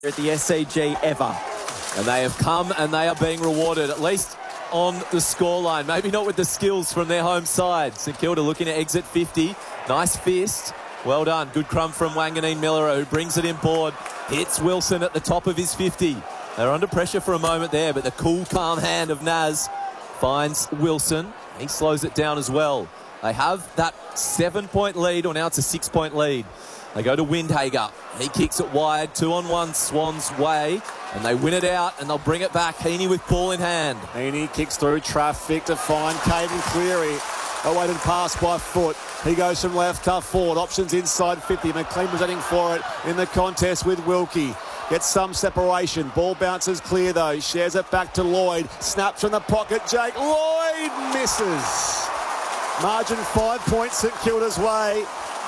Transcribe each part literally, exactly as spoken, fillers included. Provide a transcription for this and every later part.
at the S C G ever. And they have come and they are being rewarded, at least on the scoreline. Maybe not with the skills from their home side. St Kilda looking to exit fifty. Nice fist. Well done. Good crumb from Wanganeen Miller, who brings it in board. Hits Wilson at the top of his fifty. They're under pressure for a moment there, but the cool, calm hand of Naz finds Wilson. He slows it down as well. They have that seven-point lead, or now it's a six-point lead. They go to Windhager. He kicks it wide. Two on one, Swans way. And they win it out, and they'll bring it back. Heaney with ball in hand. Heaney kicks through traffic to find Caden Cleary. Awaited pass by Foot. He goes from left to forward. Options inside fifty. McLean presenting for it in the contest with Wilkie. Gets some separation. Ball bounces clear though. Shares it back to Lloyd. Snaps from the pocket. Jake Lloyd misses. Margin five points St Kilda's way.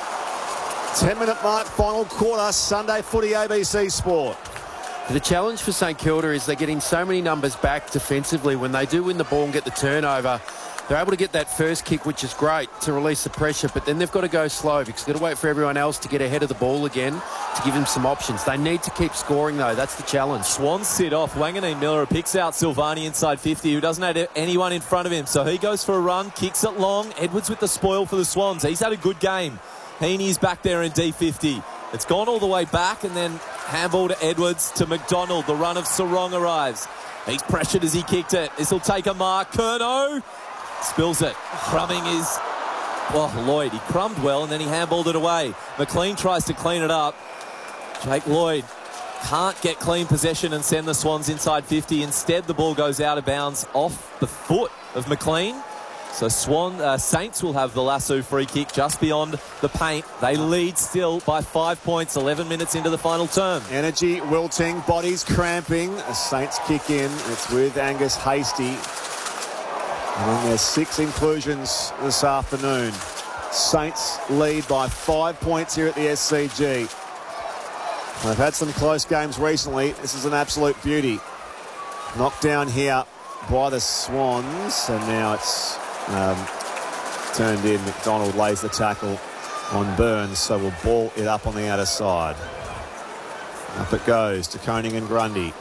ten minute mark, final quarter. Sunday Footy, A B C Sport. The challenge for St Kilda is they're getting so many numbers back defensively. When they do win the ball and get the turnover, they're able to get that first kick, which is great, to release the pressure, but then they've got to go slow because they've got to wait for everyone else to get ahead of the ball again to give them some options. They need to keep scoring, though. That's the challenge. Swans sit off. Wanganeen Miller picks out Silvani inside fifty, who doesn't have anyone in front of him. So he goes for a run, kicks it long. Edwards with the spoil for the Swans. He's had a good game. Heaney's back there in D fifty. It's gone all the way back, and then handball to Edwards to McDonald. The run of Sarong arrives. He's pressured as he kicked it. This will take a mark. Curnow spills it. Crumbing is, well, Lloyd. He crumbed well, and then he handballed it away. McLean tries to clean it up. Jake Lloyd can't get clean possession and send the Swans inside fifty. Instead, the ball goes out of bounds off the foot of McLean. So Swan uh, Saints will have the lasso free kick just beyond the paint. They lead still by five points, eleven minutes into the final term. Energy wilting, bodies cramping. The Saints kick in. It's with Angus Hasty. And there's six inclusions this afternoon. Saints lead by five points here at the S C G. They've had some close games recently. This is an absolute beauty. Knocked down here by the Swans, and now it's Um, turned in. McDonald lays the tackle on Burns, so we'll ball it up on the outer side. Up it goes to Koning and Grundy.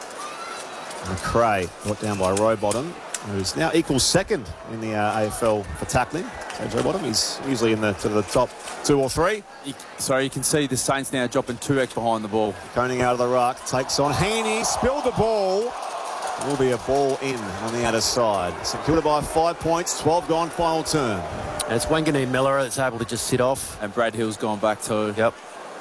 McRae brought down by Rowbottom, who's now equals second in the uh, A F L for tackling. So Rowbottom, he's usually in the to the top two or three. You, sorry, you can see the Saints now dropping two X behind the ball. Koning out of the ruck, takes on Heaney, spilled the ball. Will be a ball in on the outer side. St Kilda by five points, twelve gone, final turn. And it's Wanganeen Miller that's able to just sit off. And Brad Hill's gone back too. Yep.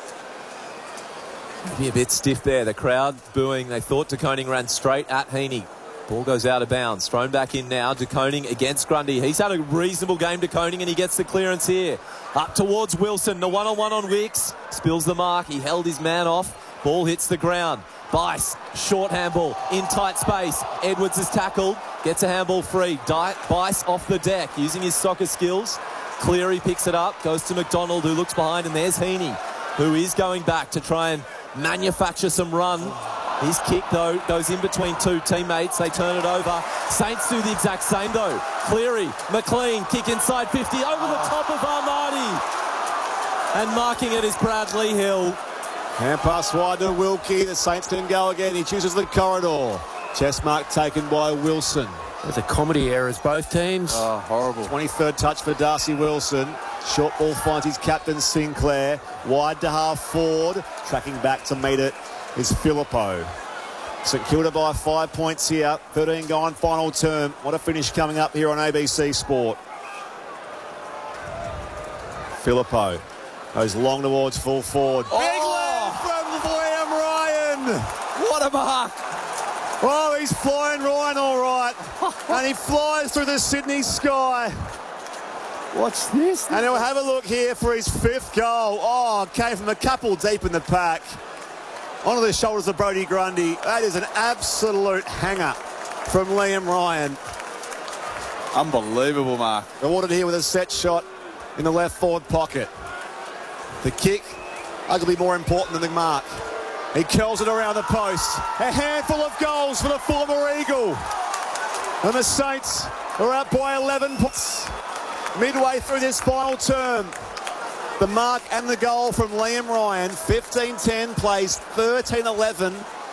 Maybe a bit stiff there. The crowd booing. They thought De Koning ran straight at Heaney. Ball goes out of bounds. Thrown back in now. De Koning against Grundy. He's had a reasonable game, De Koning, and he gets the clearance here. Up towards Wilson. The one-on-one on Wicks. Spills the mark. He held his man off. Ball hits the ground. Bice, short handball, in tight space. Edwards is tackled, gets a handball free. Di Bice off the deck, using his soccer skills. Cleary picks it up, goes to McDonald, who looks behind, and there's Heaney, who is going back to try and manufacture some run. His kick, though, goes in between two teammates. They turn it over. Saints do the exact same, though. Cleary, McLean, kick inside fifty, over the top of Armadi. And marking it is Bradley Hill. Hand pass wide to Wilkie. The Saints can go again. He chooses the corridor. Chest mark taken by Wilson. There's a comedy errors, both teams. Oh, horrible. twenty-third touch for Darcy Wilson. Short ball finds his captain Sinclair. Wide to half forward. Tracking back to meet it is Filippo. St Kilda by five points here. thirteen gone, final term. What a finish coming up here on A B C Sport. Filippo goes long towards full forward. Oh! Big left from Liam Ryan. What a mark! Oh, he's flying Ryan all right. And he flies through the Sydney sky. What's this? And he'll have a look here for his fifth goal. Oh, came from a couple deep in the pack. Onto the shoulders of Brodie Grundy. That is an absolute hanger from Liam Ryan. Unbelievable, Mark. Rewarded here with a set shot in the left forward pocket. The kick, arguably more important than the mark. He curls it around the post. A handful of goals for the former Eagle. And the Saints are up by eleven points. Midway through this final term. The mark and the goal from Liam Ryan. fifteen ten plays thirteen eleven.